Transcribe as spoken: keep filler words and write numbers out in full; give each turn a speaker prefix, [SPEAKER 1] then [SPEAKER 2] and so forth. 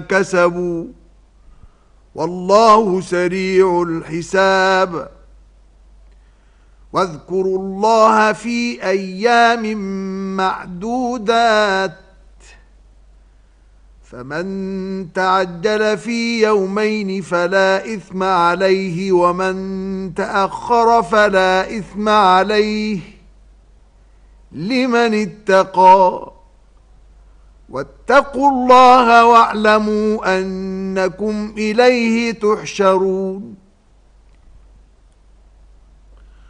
[SPEAKER 1] كسبوا والله سريع الحساب. واذكروا الله في أيام معدودات فمن تعجل في يومين فلا إثم عليه ومن تأخر فلا إثم عليه لمن اتقى. واتقوا الله واعلموا أنكم إليه تحشرون.